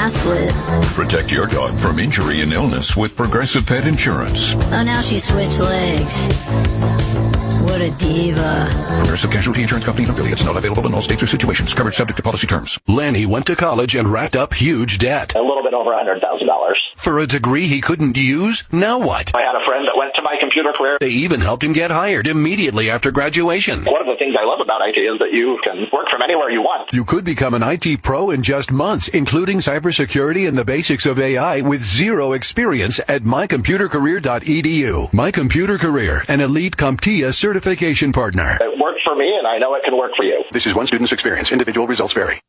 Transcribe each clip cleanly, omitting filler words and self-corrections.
slip. Protect your dog from injury and illness with Progressive Pet Insurance. Oh, now she switched legs. What a diva. Progressive Casualty Insurance Company and affiliates. Not available in all states or situations. Coverage subject to policy terms. Lanny went to college and racked up huge debt. A little bit over $100,000. For a degree he couldn't use? Now what? I had a friend that went to My Computer Career. They even helped him get hired immediately after graduation. One of the things I love about IT is that you can work from anywhere you want. You could become an IT pro in just months, including cybersecurity and the basics of AI with zero experience at mycomputercareer.edu. My Computer Career, an elite CompTIA certification partner. It worked for me, and I know it can work for you. This is one student's experience. Individual results vary.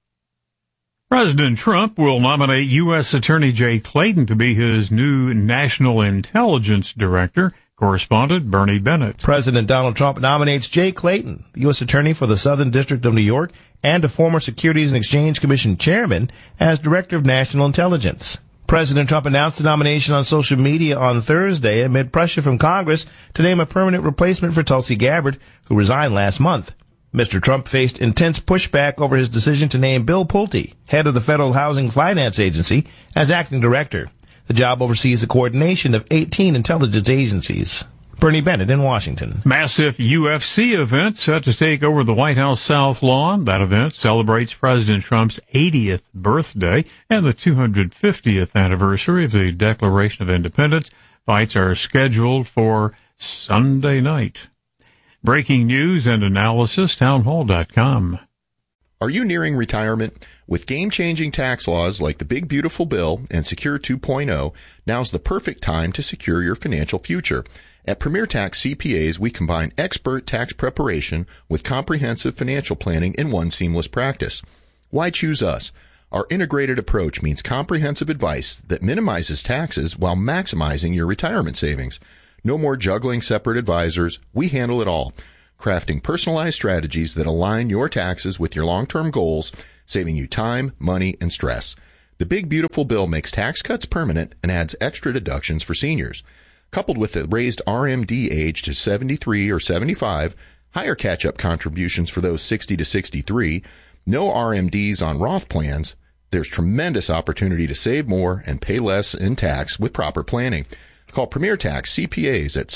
President Trump will nominate U.S. Attorney Jay Clayton to be his new National Intelligence Director. Correspondent Bernie Bennett. President Donald Trump nominates Jay Clayton, the U.S. Attorney for the Southern District of New York and a former Securities and Exchange Commission chairman, as Director of National Intelligence. President Trump announced the nomination on social media on Thursday amid pressure from Congress to name a permanent replacement for Tulsi Gabbard, who resigned last month. Mr. Trump faced intense pushback over his decision to name Bill Pulte, head of the Federal Housing Finance Agency, as acting director. The job oversees the coordination of 18 intelligence agencies. Bernie Bennett in Washington. Massive UFC event set to take over the White House South Lawn. That event celebrates President Trump's 80th birthday and the 250th anniversary of the Declaration of Independence. Fights are scheduled for Sunday night. Breaking news and analysis, townhall.com. Are you nearing retirement? With game-changing tax laws like the Big Beautiful Bill and Secure 2.0, now's the perfect time to secure your financial future. At Premier Tax CPAs, we combine expert tax preparation with comprehensive financial planning in one seamless practice. Why choose us? Our integrated approach means comprehensive advice that minimizes taxes while maximizing your retirement savings. No more juggling separate advisors. We handle it all, crafting personalized strategies that align your taxes with your long-term goals, saving you time, money, and stress. The Big Beautiful Bill makes tax cuts permanent and adds extra deductions for seniors. Coupled with the raised RMD age to 73 or 75, higher catch-up contributions for those 60 to 63, no RMDs on Roth plans, there's tremendous opportunity to save more and pay less in tax with proper planning. Call Premier Tax CPAs at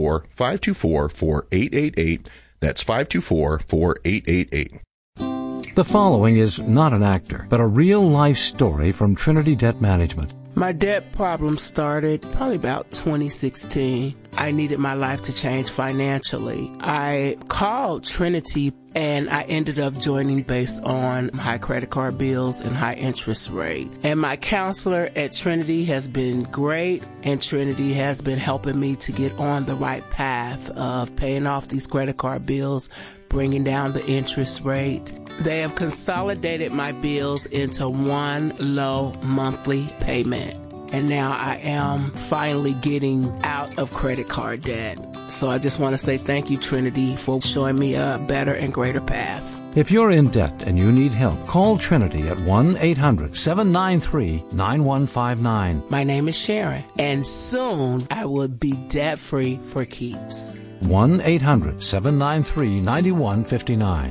614-524-4888. That's 524-4888. The following is not an actor, but a real-life story from Trinity Debt Management. My debt problem started probably about 2016. I needed my life to change financially. I called Trinity and I ended up joining based on high credit card bills and high interest rate. And my counselor at Trinity has been great, and Trinity has been helping me to get on the right path of paying off these credit card bills, bringing down the interest rate. They have consolidated my bills into one low monthly payment. And now I am finally getting out of credit card debt. So I just want to say thank you, Trinity, for showing me a better and greater path. If you're in debt and you need help, call Trinity at 1-800-793-9159. My name is Sharon, and soon I will be debt-free for keeps. 1-800-793-9159.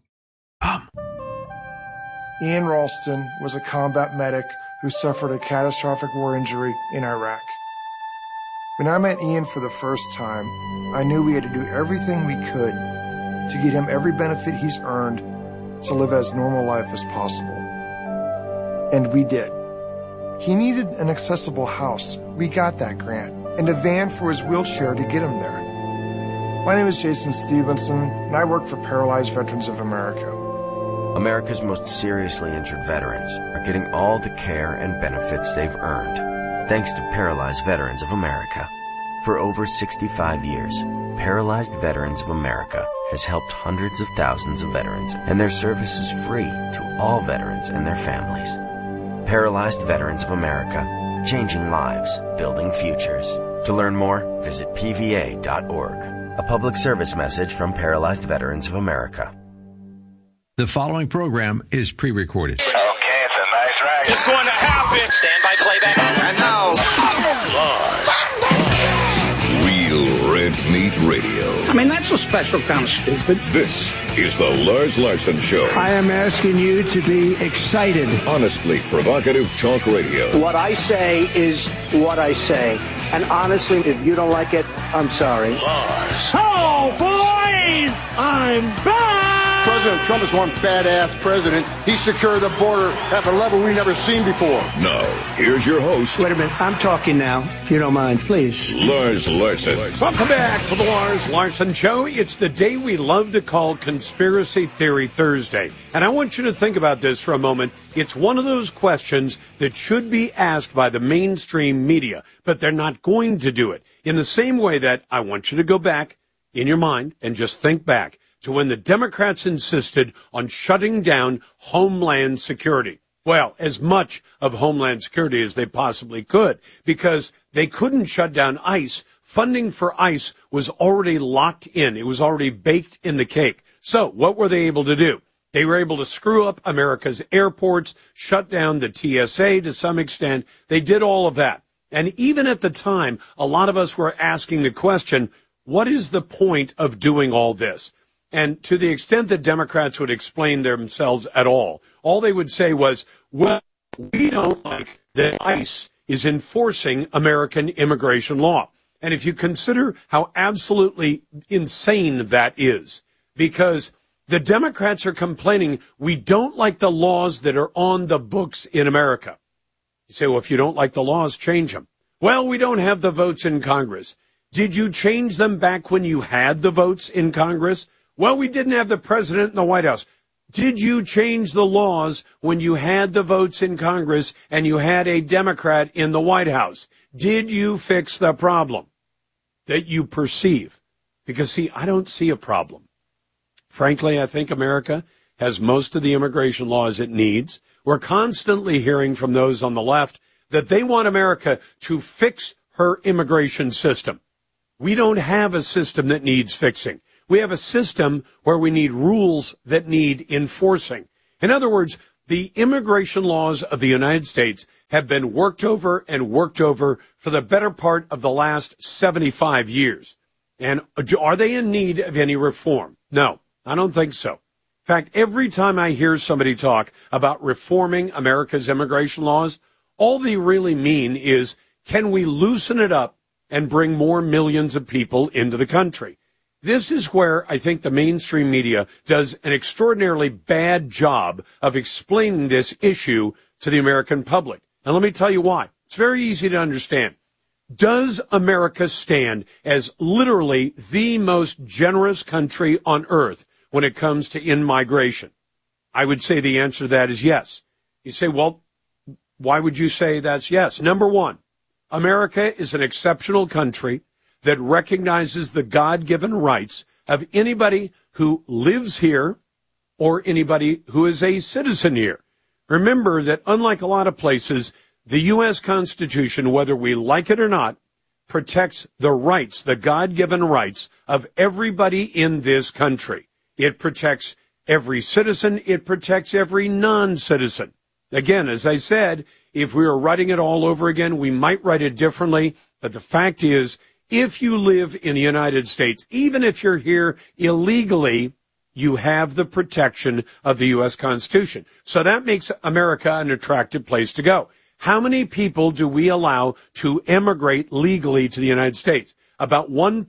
Ian Ralston was a combat medic who suffered a catastrophic war injury in Iraq. When I met Ian for the first time, I knew we had to do everything we could to get him every benefit he's earned to live as normal life as possible. And we did. He needed an accessible house. We got that grant. And a van for his wheelchair to get him there. My name is Jason Stevenson, and I work for Paralyzed Veterans of America. America's most seriously injured veterans are getting all the care and benefits they've earned, thanks to Paralyzed Veterans of America. For over 65 years, Paralyzed Veterans of America has helped hundreds of thousands of veterans, and their service is free to all veterans and their families. Paralyzed Veterans of America, changing lives, building futures. To learn more, visit pva.org. A public service message from Paralyzed Veterans of America. The following program is pre-recorded. Okay, it's a nice ride. It's going to happen. Stand by playback. And now, Real Red Meat Radio. I mean, that's a special kind of stupid. This is the Lars Larson Show. I am asking you to be excited. Honestly provocative talk radio. What I say is what I say. And honestly, if you don't like it, I'm sorry. Lars. Oh, boys! I'm back! President Trump is one badass president. He secured the border at a level we've never seen before. Now, here's your host. Wait a minute. I'm talking now, if you don't mind, please. Lars Larson. Welcome back to the Lars Larson Show. It's the day we love to call Conspiracy Theory Thursday. And I want you to think about this for a moment. It's one of those questions that should be asked by the mainstream media, but they're not going to do it. In the same way that I want you to go back in your mind and just think back to when the Democrats insisted on shutting down Homeland Security. Well, as much of Homeland Security as they possibly could, because they couldn't shut down ICE. Funding for ICE was already locked in. It was already baked in the cake. So what were they able to do? They were able to screw up America's airports, shut down the TSA to some extent. They did all of that. And even at the time, a lot of us were asking the question, what is the point of doing all this? And to the extent that Democrats would explain themselves at all they would say was, well, we don't like that ICE is enforcing American immigration law. And if you consider how absolutely insane that is, because the Democrats are complaining we don't like the laws that are on the books in America. You say, well, if you don't like the laws, change them. Well, we don't have the votes in Congress. Did you change them back when you had the votes in Congress? Well, we didn't have the president in the White House. Did you change the laws when you had the votes in Congress and you had a Democrat in the White House? Did you fix the problem that you perceive? Because, see, I don't see a problem. Frankly, I think America has most of the immigration laws it needs. We're constantly hearing from those on the left that they want America to fix her immigration system. We don't have a system that needs fixing. We have a system where we need rules that need enforcing. In other words, the immigration laws of the United States have been worked over and worked over for the better part of the last 75 years. And are they in need of any reform? No, I don't think so. In fact, every time I hear somebody talk about reforming America's immigration laws, all they really mean is, can we loosen it up and bring more millions of people into the country? This is where I think the mainstream media does an extraordinarily bad job of explaining this issue to the American public. And let me tell you why. It's very easy to understand. Does America stand as literally the most generous country on earth when it comes to in-migration? I would say the answer to that is yes. You say, well, why would you say that's yes? Number one, America is an exceptional country that recognizes the God-given rights of anybody who lives here or anybody who is a citizen here. Remember that unlike a lot of places, the U.S. Constitution, whether we like it or not, protects the rights, the God-given rights of everybody in this country. It protects every citizen. It protects every non-citizen. Again, as I said, if we were writing it all over again, we might write it differently. But the fact is, if you live in the United States, even if you're here illegally, you have the protection of the U.S. Constitution. So that makes America an attractive place to go. How many people do we allow to emigrate legally to the United States? About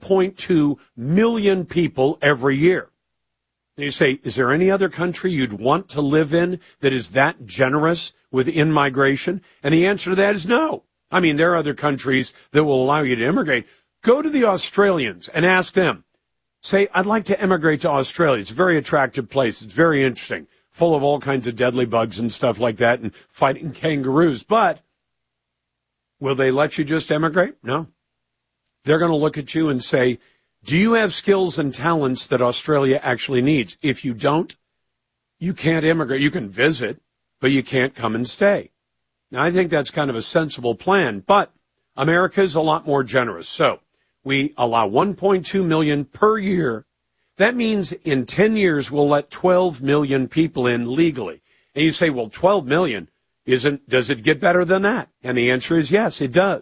1.2 million people every year. And you say, is there any other country you'd want to live in that is that generous with in-migration? And the answer to that is no. I mean, there are other countries that will allow you to immigrate. Go to the Australians and ask them. Say, I'd like to emigrate to Australia. It's a very attractive place. It's very interesting, full of all kinds of deadly bugs and stuff like that and fighting kangaroos. But will they let you just emigrate? No. They're going to look at you and say, do you have skills and talents that Australia actually needs? If you don't, you can't immigrate. You can visit, but you can't come and stay. Now, I think that's kind of a sensible plan, but America is a lot more generous. So we allow 1.2 million per year. That means in 10 years, we'll let 12 million people in legally. And you say, well, 12 million does it get better than that? And the answer is yes, it does.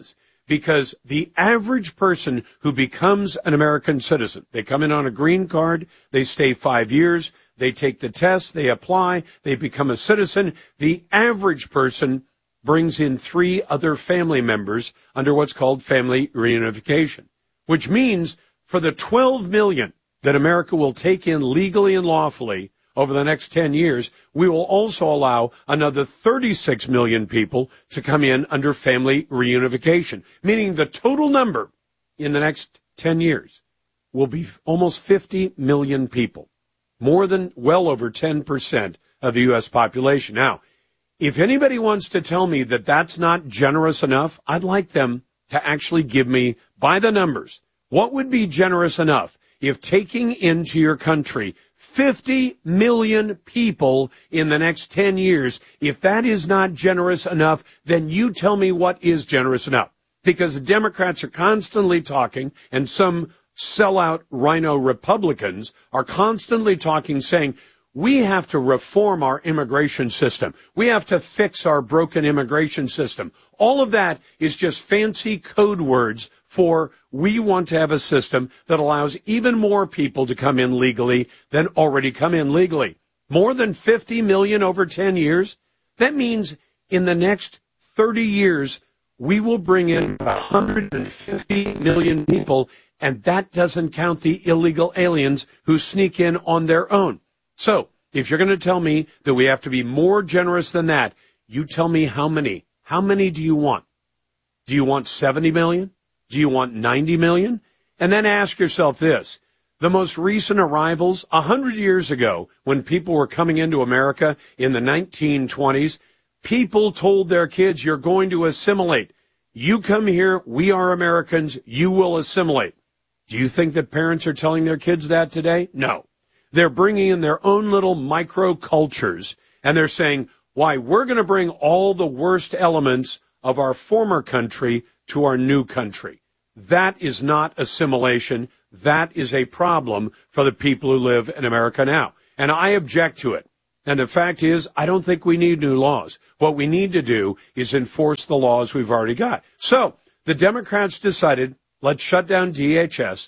because the average person who becomes an American citizen, they come in on a green card, they stay 5 years, they take the test, they apply, they become a citizen. The average person brings in 3 other family members under what's called family reunification, which means for the 12 million that America will take in legally and lawfully over the next 10 years, we will also allow another 36 million people to come in under family reunification, meaning the total number in the next 10 years will be almost 50 million people, more than well over 10% of the U.S. population. Now, if anybody wants to tell me that that's not generous enough, I'd like them to actually give me, by the numbers, what would be generous enough if taking into your country 50 million people in the next 10 years, if that is not generous enough, then you tell me what is generous enough. Because the Democrats are constantly talking, and some sellout rhino Republicans are constantly talking, saying, we have to reform our immigration system. We have to fix our broken immigration system. All of that is just fancy code words for we want to have a system that allows even more people to come in legally than already come in legally. More than 50 million over 10 years? That means in the next 30 years, we will bring in 150 million people, and that doesn't count the illegal aliens who sneak in on their own. So, if you're going to tell me that we have to be more generous than that, you tell me how many. How many do you want? Do you want 70 million? Do you want 90 million? And then ask yourself this. The most recent arrivals, 100 years ago, when people were coming into America in the 1920s, people told their kids, you're going to assimilate. You come here, we are Americans, you will assimilate. Do you think that parents are telling their kids that today? No. They're bringing in their own little micro-cultures, and they're saying, why, we're going to bring all the worst elements of our former country to our new country. That is not assimilation. That is a problem for the people who live in America now. And I object to it. And the fact is, I don't think we need new laws. What we need to do is enforce the laws we've already got. So the Democrats decided, let's shut down DHS,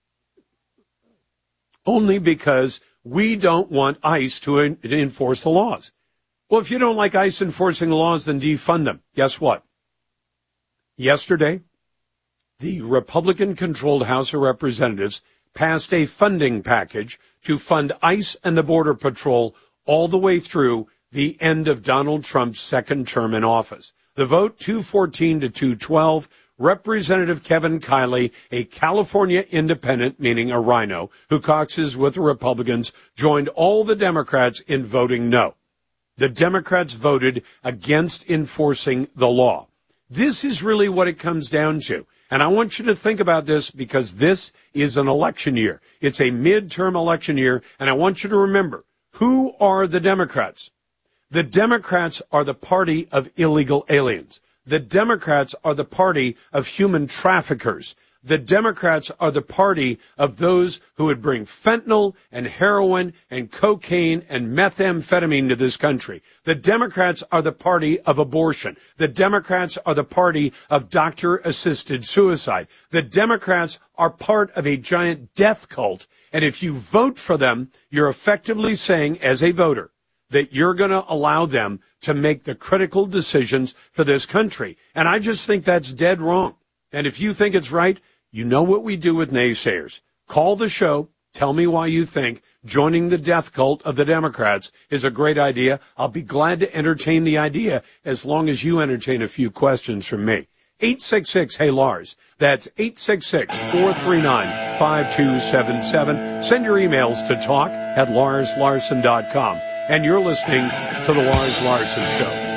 only because we don't want ICE to enforce the laws. Well, if you don't like ICE enforcing the laws, then defund them. Guess what? Yesterday, the Republican-controlled House of Representatives passed a funding package to fund ICE and the Border Patrol all the way through the end of Donald Trump's second term in office. The vote, 214 to 212, Representative Kevin Kiley, a California independent, meaning a rhino, who caucuses with the Republicans, joined all the Democrats in voting no. The Democrats voted against enforcing the law. This is really what it comes down to. And I want you to think about this because this is an election year. It's a midterm election year, and I want you to remember, who are the Democrats? The Democrats are the party of illegal aliens. The Democrats are the party of human traffickers. The Democrats are the party of those who would bring fentanyl and heroin and cocaine and methamphetamine to this country. The Democrats are the party of abortion. The Democrats are the party of doctor-assisted suicide. The Democrats are part of a giant death cult. And if you vote for them, you're effectively saying, as a voter, that you're going to allow them to make the critical decisions for this country. And I just think that's dead wrong. And if you think it's right, you know what we do with naysayers. Call the show. Tell me why you think joining the death cult of the Democrats is a great idea. I'll be glad to entertain the idea as long as you entertain a few questions from me. 866-HEY-LARS. That's 866-439-5277. Send your emails to talk@LarsLarson.com. And you're listening to The Lars Larson Show.